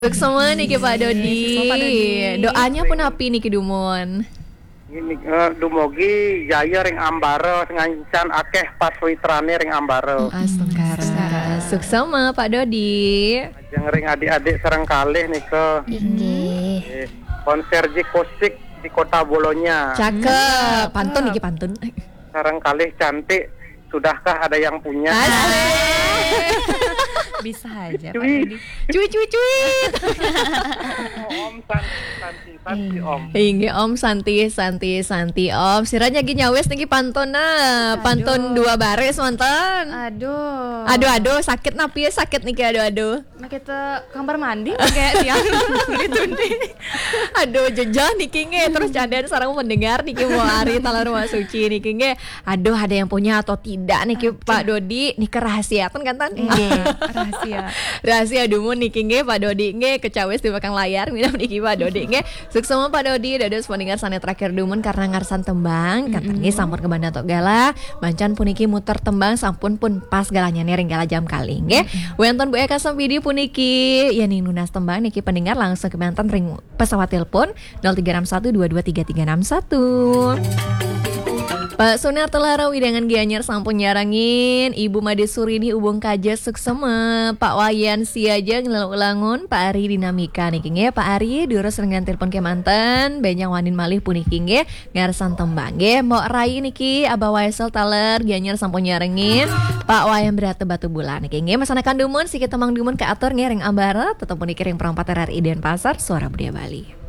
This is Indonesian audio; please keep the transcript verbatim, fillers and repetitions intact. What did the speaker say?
Untuk semua niki Pak Dodi. Pak Dodi. Doanya pun api niki Dumon. Ini uh, dumugi jaya ring ambaro ngancan akeh paswitrane ring ambaro. Astagfirullah. Suksema Pak Dodi. Ajeng ring adik-adik sareng kalih nika. Inggih. Eh, konser Jikosik di Kota Bolonya. Cakep. Pantun niki pantun. Sareng kalih cantik. Sudahkah ada yang punya? Bisa aja Pak Cuy. Dodi. Cuy cuy cuy. Om Santi Santi Santi Om. Hingga Om Santi Santi Santi Om. Siranya lagi nyawes niki pantun nah. Pantun dua baris mantan. Aduh. Aduh aduh sakit napi ya sakit niki aduh aduh. Nah, kita kamar mandi kayak tiang gitu nih. Aduh jejah niki nge terus candian sarang mendengar niki mau hari talar rumah suci niki nge. Aduh ada yang punya atau tidak niki Pak Dodi niki rahasiatan kan tan? Rahasia. Rahasia dumun niki nge Pak Dodi nge kecawes di belakang layar minum niki Pak Dodi nge. Suksema Pak Dodi dados pendengar sana terakhir dumun karena ngarsan tembang kata nge sampun ke Banda Tok Gala mancan puniki muter tembang sampun pun pas galanya nering gala jam kali nge. Wonten Bu Eka Sampidi puniki ya nih nunas tembang niki pendengar langsung ke mantan ring pesawat telepon nol tiga enam satu dua dua tiga tiga enam satu. Pak Sunar telah widangan gianyar sampun nyarangin Ibu Made Surini ubung kaja suksema Pak Wayan siaja ngelangun Pak Ari dinamika niki nge Pak Ari diurus dengan telepon ke mantan banyak wanin malih puniki nge ngarsan tembang nge Mbok Rai niki Abah Waisel taler gianyar sampun nyarangin Pak Wayan berat batu bulan niki nge masanakan dumun sikit temang dumun ke atur nge ring ambara tetep puniki ring perempat R R I Denpasar Suara Budaya Bali.